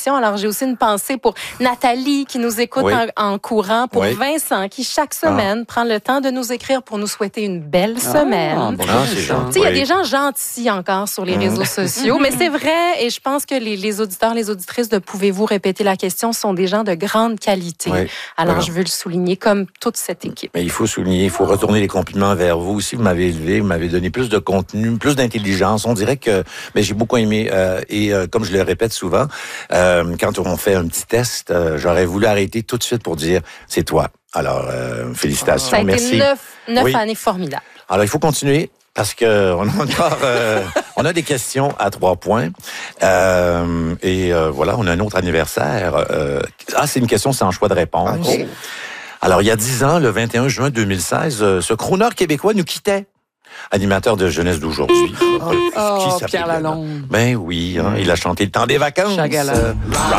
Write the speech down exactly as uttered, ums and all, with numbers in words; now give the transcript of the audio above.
l'émission. Alors, j'ai aussi une pensée pour Nathalie qui nous écoute Oui. en, en courant, pour Oui. Vincent qui, chaque semaine, ah. prend le temps de nous écrire pour nous souhaiter une belle ah, semaine. Bon, ah, c'est gentil. Tu sais, il y a des gens gentils encore sur les réseaux sociaux, mais c'est vrai, et je pense que les, les auditeurs, les auditrices de Pouvez-vous répéter la question sont des gens de grande qualité. Oui. Alors, oui. je veux le souligner comme toute cette équipe. Mais il faut souligner, il faut retourner les compliments vers vous aussi. Vous m'avez élevé, vous m'avez donné plus de contenu, plus d'intelligence. On dirait que mais j'ai beaucoup aimé. Euh, et euh, comme je le répète souvent, euh, quand on fait un petit test, euh, j'aurais voulu arrêter tout de suite pour dire c'est toi. Alors, euh, félicitations, ça a été merci. neuf, neuf oui. années formidables. Alors, il faut continuer. Parce que on a encore, euh, on a des questions à trois points euh, et euh, voilà, on a un autre anniversaire. Euh, ah, c'est une question sans choix de réponse. Okay. Alors, il y a dix ans, le vingt et un juin deux mille seize, euh, ce crooner québécois nous quittait. Animateur de jeunesse d'aujourd'hui. Oh, oh Pierre Lalonde. Ben oui, hein, il a chanté Le temps des vacances. Chagala.